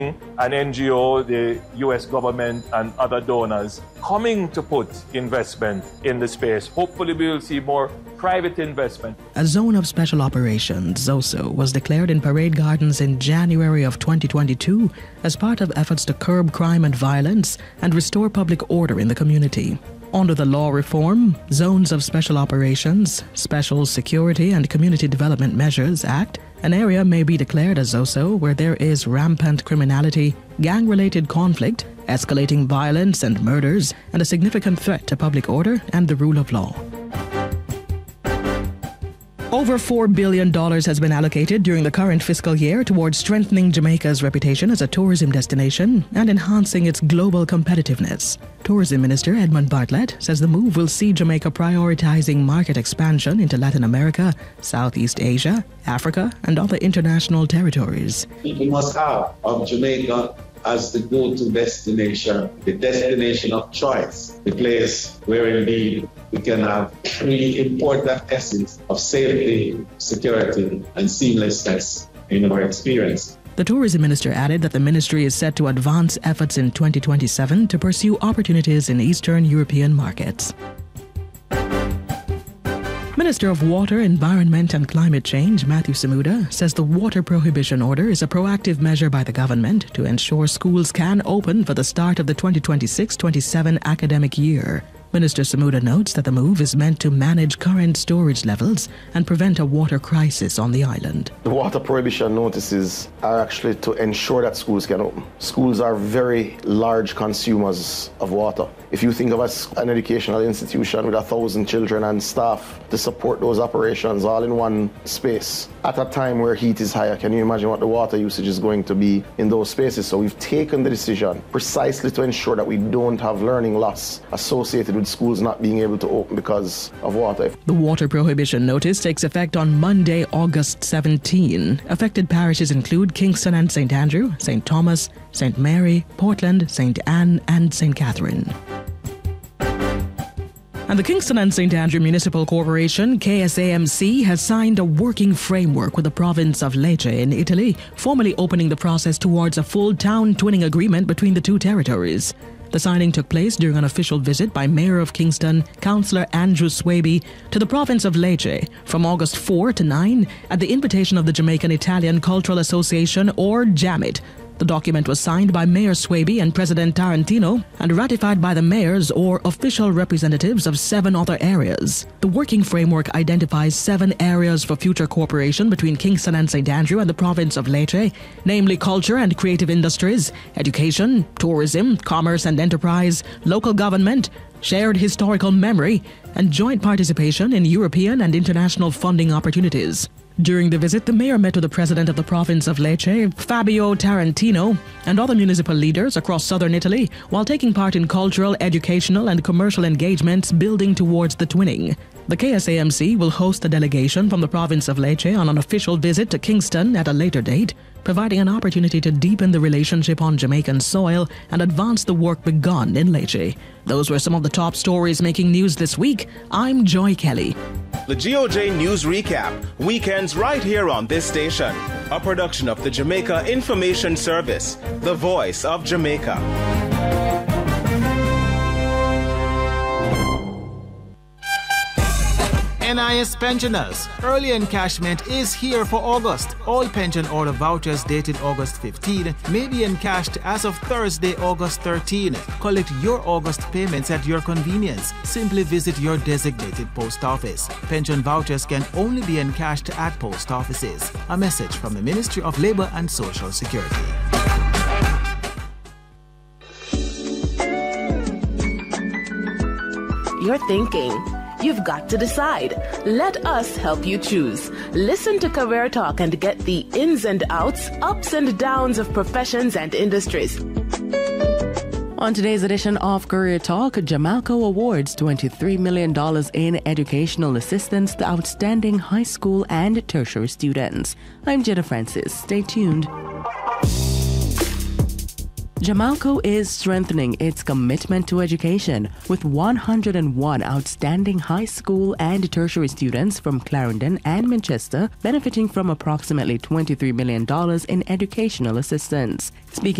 an NGO, the US government, and other donors coming to put investment in the space. Hopefully, we will see more private investment. A zone of special operations, ZOSO, was declared in Parade Gardens in January of 2022 as part of efforts to curb crime and violence and restore public order in the community. Under the law reform, Zones of Special Operations, Special Security and Community Development Measures Act, an area may be declared a ZOSO where there is rampant criminality, gang-related conflict, escalating violence and murders, and a significant threat to public order and the rule of law. Over $4 billion has been allocated during the current fiscal year towards strengthening Jamaica's reputation as a tourism destination and enhancing its global competitiveness. Tourism Minister Edmund Bartlett says the move will see Jamaica prioritizing market expansion into Latin America, Southeast Asia, Africa, and other international territories. People must have of Jamaica as the go-to destination, the destination of choice, the place where indeed we can have three important essence of safety, security, and seamlessness in our experience. The tourism minister added that the ministry is set to advance efforts in 2027 to pursue opportunities in Eastern European markets. Minister of Water, Environment and Climate Change, Matthew Samuda, says the water prohibition order is a proactive measure by the government to ensure schools can open for the start of the 2026-27 academic year. Minister Samuda notes that the move is meant to manage current storage levels and prevent a water crisis on the island. The water prohibition notices are actually to ensure that schools can open. Schools are very large consumers of water. If you think of an educational institution with 1,000 children and staff to support those operations all in one space, at a time where heat is higher, can you imagine what the water usage is going to be in those spaces? So we've taken the decision precisely to ensure that we don't have learning loss associated with schools not being able to open because of water. The water prohibition notice takes effect on Monday, August 17. Affected parishes include Kingston and St. Andrew, St. Thomas, St. Mary, Portland, St. Anne, and St. Catherine. And the Kingston and St. Andrew Municipal Corporation, KSAMC, has signed a working framework with the province of Lecce in Italy, formally opening the process towards a full town twinning agreement between the two territories. The signing took place during an official visit by Mayor of Kingston, Councillor Andrew Swaby, to the province of Lecce from August 4 to 9 at the invitation of the Jamaican Italian Cultural Association, or JAMIT. The document was signed by Mayor Swaby and President Tarantino and ratified by the mayors or official representatives of 7 other areas. The working framework identifies 7 areas for future cooperation between Kingston and St. Andrew and the province of Lecce, namely culture and creative industries, education, tourism, commerce and enterprise, local government, shared historical memory, and joint participation in European and international funding opportunities. During the visit, the mayor met with the president of the province of Lecce, Fabio Tarantino, and other municipal leaders across southern Italy while taking part in cultural, educational, and commercial engagements building towards the twinning. The KSAMC will host a delegation from the province of Lecce on an official visit to Kingston at a later date, providing an opportunity to deepen the relationship on Jamaican soil and advance the work begun in Lecce. Those were some of the top stories making news this week. I'm Joy Kelly. The GOJ News Recap, weekends right here on this station. A production of the Jamaica Information Service, the voice of Jamaica. NIS pensioners, early encashment is here for August. All pension order vouchers dated August 15 may be encashed as of Thursday, August 13. Collect your August payments at your convenience. Simply visit your designated post office. Pension vouchers can only be encashed at post offices. A message from the Ministry of Labour and Social Security. You're thinking, you've got to decide. Let us help you choose. Listen to Career Talk and get the ins and outs, ups and downs of professions and industries. On today's edition of Career Talk, Jamalco awards $23 million in educational assistance to outstanding high school and tertiary students. I'm Jenna Francis. Stay tuned. Jamalco is strengthening its commitment to education with 101 outstanding high school and tertiary students from Clarendon and Manchester benefiting from approximately $23 million in educational assistance. Speaking